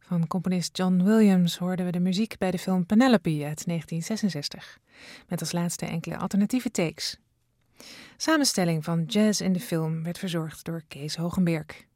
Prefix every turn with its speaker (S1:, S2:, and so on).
S1: Van componist John Williams hoorden we de muziek bij de film Penelope uit 1966, met als laatste enkele alternatieve takes. Samenstelling van Jazz in de Film werd verzorgd door Kees Hogenberg.